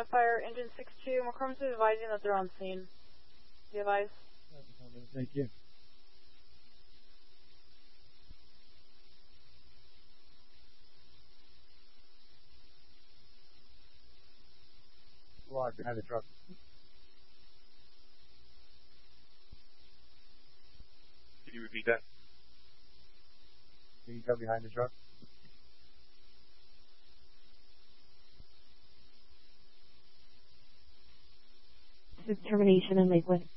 Fire Engine 6-2. McCormick's advising that they're on scene. Do you advise? Thank you. Squad behind the truck. Can you repeat that? Can you come behind the truck? This is termination in Lakewood.